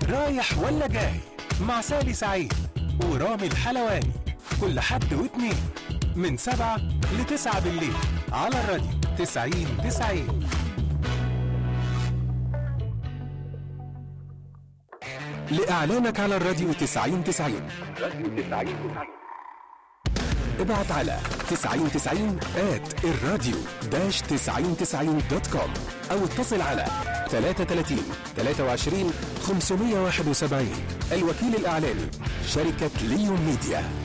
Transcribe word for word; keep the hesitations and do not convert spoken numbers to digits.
رايح ولا جاي مع سالي سعيد ورامي الحلواني كل حد واثنين من سبعة لتسعة بالليل على الراديو تسعين تسعين. لإعلانك على الراديو تسعين تسعين ابعت على تسعين تسعين آت الراديو داش تسعين تسعين دوت كوم أو اتصل على ثلاثة ثلاثين ثلاثة وعشرين خمسمية وواحد وسبعين. الوكيل الإعلاني شركة ليون ميديا.